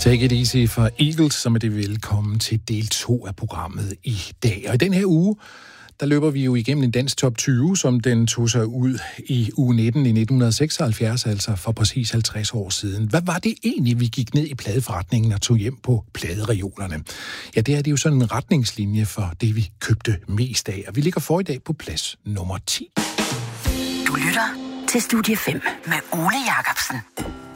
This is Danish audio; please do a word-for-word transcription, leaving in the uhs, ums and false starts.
Take it easy for Eagles, som er det velkommen til del to af programmet i dag. Og i den her uge, der løber vi jo igennem en dansk top tyve, som den tog sig ud i uge nitten i nitten seksoghalvfjerds, altså for præcis halvtreds år siden. Hvad var det egentlig, vi gik ned i pladeforretningen og tog hjem på pladereolerne? Ja, det er det jo sådan en retningslinje for det, vi købte mest af, og vi ligger for i dag på plads nummer ti. Du lytter til Studie fem med Ole Jacobsen.